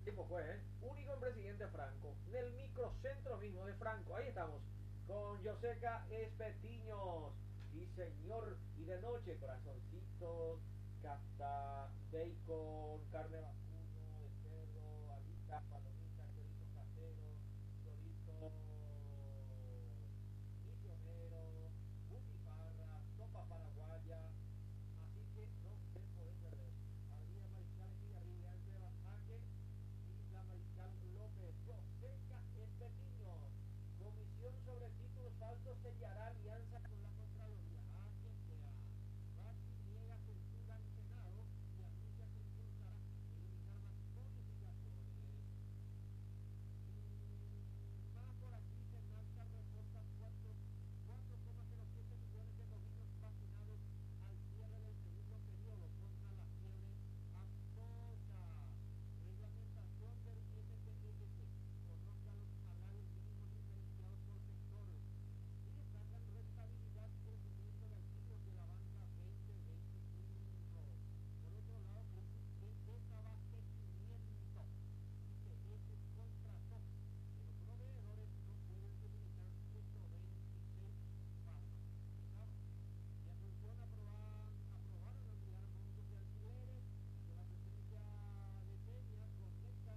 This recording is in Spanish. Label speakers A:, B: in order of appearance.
A: Tipo fue, ¿eh? Único en Presidente Franco, del microcentro mismo de Franco. Ahí estamos, con Joseca Espetiños. Sí, señor. Y de noche, corazoncitos,